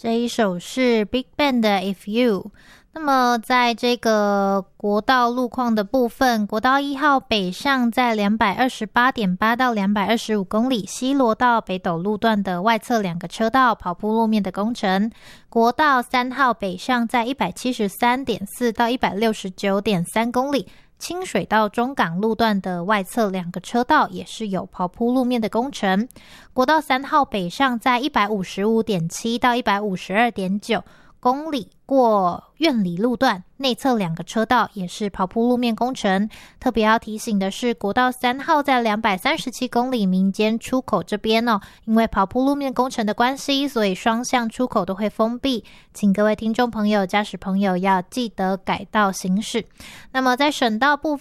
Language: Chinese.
这一首是 Big Bang 的 If You。那么在这个国道路况的部分，国道1号北上在 228.8 到225公里，西螺到北斗路段的外侧2个车道跑铺路面的工程。国道3号北上在 173.4 到 169.3 公里，清水到中港路段的外侧2个车道也是有刨铺路面的工程。国道3号北上在 155.7 到 152.9 公里，过苑里路段内侧2个车道也是刨铺路面工程。特别要提醒的是，国道3号在237公里民间出口这边因为刨铺路面工程的关系，所以双向出口都会封闭，请各位听众朋友、驾驶朋友要记得改道行驶。那么在省道部